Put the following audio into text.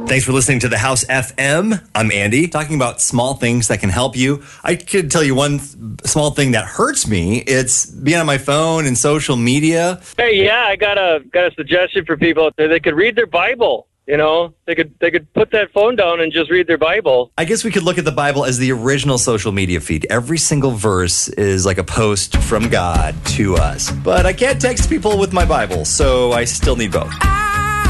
Thanks for listening to The House FM. I'm Andy, talking about small things that can help you. I could tell you one small thing that hurts me. It's being on my phone and social media. Hey, yeah, I got a suggestion for people out there. They could read their Bible. You know, they could put that phone down and just read their Bible. I guess we could look at the Bible as the original social media feed. Every single verse is like a post from God to us. But I can't text people with my Bible, so I still need both.